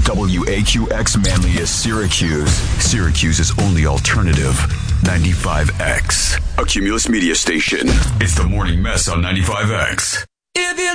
WAQX Manlius Syracuse. Syracuse's only alternative. 95X. A Cumulus media station. It's the Morning Mess on 95X. If you